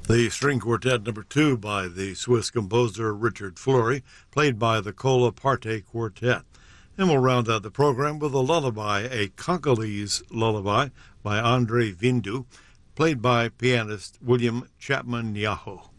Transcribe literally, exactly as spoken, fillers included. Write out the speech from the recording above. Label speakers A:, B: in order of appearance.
A: The string quartet number two by the Swiss composer Richard Fleury, played by the Cola Parte Quartet. And we'll round out the program with a lullaby, a Congolese lullaby by Andre Vindu, played by pianist William Chapman Nyaho.